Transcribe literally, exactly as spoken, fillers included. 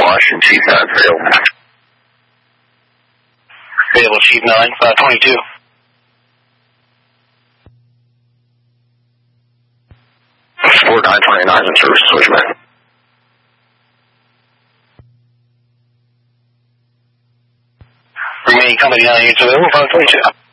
Washington, Chief nine three oh. Available, Chief nine, five twenty-two. Sport nine twenty-nine in service, switchback. Remaining company nine units available, five twenty-two.